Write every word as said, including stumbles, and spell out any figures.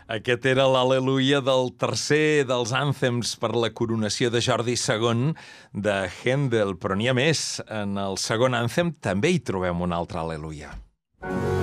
Aquest era l'Al·leluia del tercer dels ànthems per la coronació de Jordi segon de Händel, però n'hi ha més. En el segon ànthem també hi trobem un altre Al·leluia.